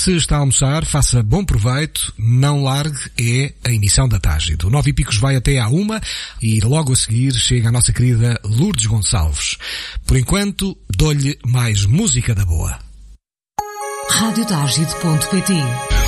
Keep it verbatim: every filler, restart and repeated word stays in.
Se está a almoçar, faça bom proveito, não largue, é a emissão da Tágido. O Nove e Picos vai até à uma e logo a seguir chega a nossa querida Lourdes Gonçalves. Por enquanto, dou-lhe mais música da boa. rádio tágido ponto pt